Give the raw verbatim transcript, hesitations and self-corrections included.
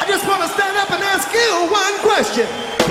I just want to stand up and ask you one question.